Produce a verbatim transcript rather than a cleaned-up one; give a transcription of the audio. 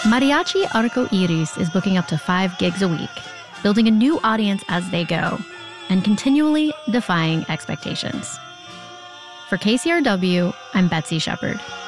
Mariachi Arco Iris is booking up to five gigs a week, building a new audience as they go, and continually defying expectations. For K C R W, I'm Betsy Shepard.